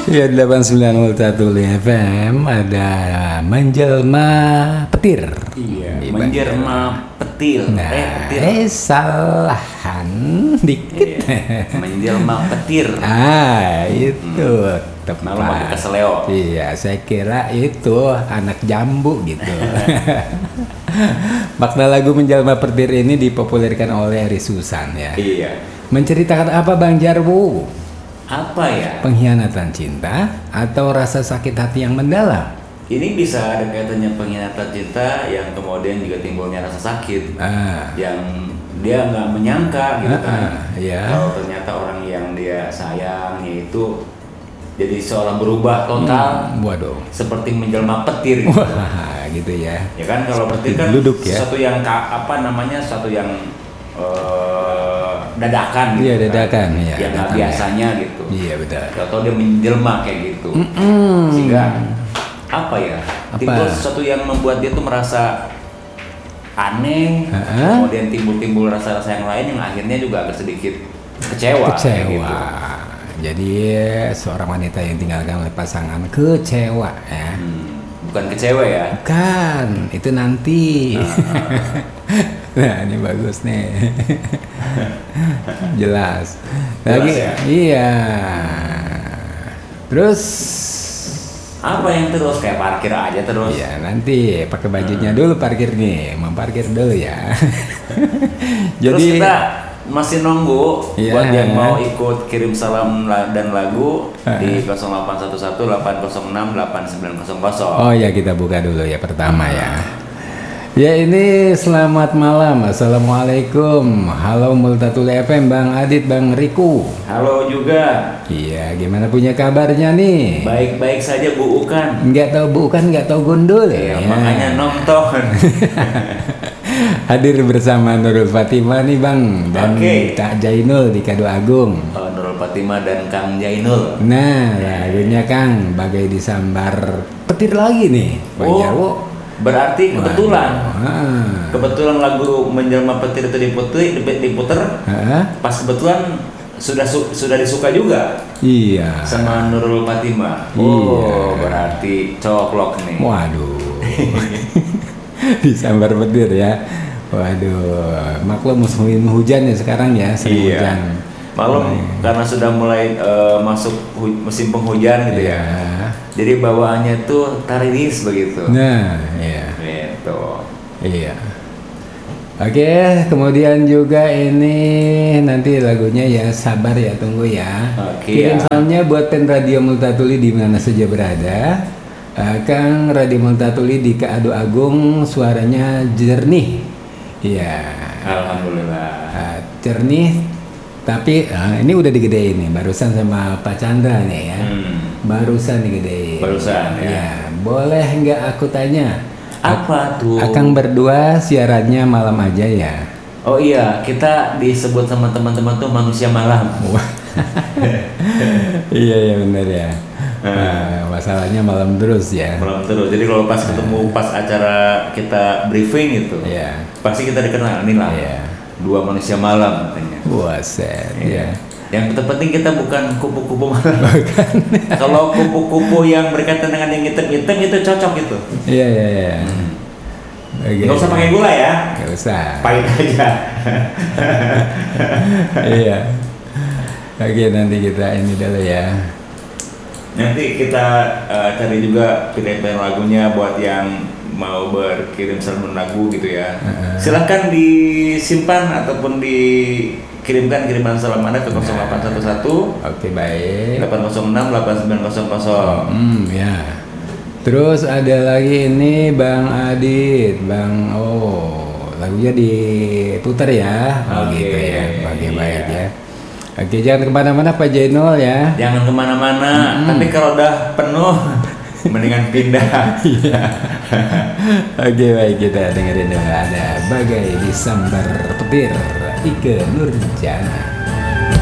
Ya 89,1 FM ada menjelma petir. Iya, menjelma petir. Petir. Salahan dikit. Iya, menjelma petir. Itu tepat. Malu pakai keseleo. Iya, saya kira itu anak jambu gitu. Makna lagu menjelma petir ini dipopulerkan oleh Ari Susan ya. Iya. Menceritakan apa Bang Jarwo? Apa ya? Pengkhianatan cinta atau rasa sakit hati yang mendalam? Ini bisa ada kaitannya pengkhianatan cinta yang kemudian juga timbulnya rasa sakit, yang dia nggak menyangka gitu kan. Iya. Kalau ternyata orang yang dia sayang itu jadi seolah berubah total. Waduh. Seperti menjelma petir. Gitu. Wah, gitu ya. Ya kan kalau petir kan sesuatu yang sesuatu yang dadakan gitu. Iya, dadakan ya. Yang nggak biasanya gitu. Iya, betul. Atau dia menjelma kayak gitu. Sehingga apa ya? Timbul sesuatu yang membuat dia tuh merasa aneh, kemudian timbul rasa-rasa yang lain yang akhirnya juga agak sedikit kecewa. Gitu. Jadi seorang wanita yang tinggalkan oleh pasangan kecewa ya. Bukan kecewa ya? Bukan, itu nanti. Nah, ini bagus nih. Jelas. Lagi ya? Iya. Terus apa yang terus kayak parkir aja terus? Iya, nanti pakai bajunya dulu parkir nih, memparkir dulu ya. Terus kita masih nunggu buat yang mau ikut kirim salam dan lagu di 0811 806 8900. Oh ya, kita buka dulu ya pertama ya. Ya, ini selamat malam. Assalamualaikum. Halo Multatul FM, Bang Adit, Bang Riku. Halo juga. Iya, gimana punya kabarnya nih? Baik-baik saja Bu Ukan. Nggak tahu Bu Ukan, nggak tahu gundul ya. Makanya nonton. Hadir bersama Nurul Fatimah nih Bang, dan Kak Jainul di Kado Agung. Nurul Fatimah dan Kang Jainul. Nah, lagunya Kang bagai disambar petir lagi nih, Bang Jarwo. Berarti kebetulan lagu menjelma petir itu diputer. Pas kebetulan sudah disuka juga. Iya. Sama Nurul Fatimah. Oh, berarti coklok nih. Waduh. Disambar petir ya. Waduh, maklum musim hujan ya sekarang ya, sering hujan. Maklum karena sudah mulai masuk musim penghujan gitu ya. Jadi bawaannya tuh tariris begitu. Nah, iya. Gitu. Iya. Oke, kemudian juga ini nanti lagunya ya, sabar ya, tunggu ya. Kirim salamnya buat pen Radio Multatuli di mana saja berada. Kang Radio Multatuli di Kado Agung, suaranya jernih. Iya. Alhamdulillah. Jernih, tapi ini udah digedein nih, barusan sama Pak Chandra nih ya. Barusan digedein. Barusan ya. Ya, boleh nggak aku tanya? Apa tuh? Akang berdua siarannya malam aja ya? Oh iya, kita disebut sama teman-teman tuh manusia malam. Iya benar ya. Masalahnya malam terus ya. Malam terus. Jadi kalau pas ketemu pas acara kita briefing gitu, pasti kita dikenalin lah. Dua manusia malam katanya. Buset ya. Yang terpenting kita bukan kupu-kupu malam. Kalau kupu-kupu yang berkaitan dengan yang hitam-hitam itu cocok gitu. Iya. Nggak usah pakai gula ya. Nggak usah. Pahit aja. Iya. Oke, nanti kita ini dulu ya. Nanti kita cari juga pilihan lagunya buat yang mau berkirim salam lagu gitu ya. Silahkan disimpan ataupun dikirimkan kiriman salam Anda ke 0811. Oke, baik. 806 8900. Ya. Terus ada lagi ini Bang Adit, lagunya diputar ya. Gitu ya. Baik ya. Oke, jangan kemana-mana Pak Jainul ya. Jangan kemana-mana. Tapi kalau udah penuh, mendingan pindah. Oke, baik, kita dengerin dulu ada bagai disambar petir Ike Nurjana.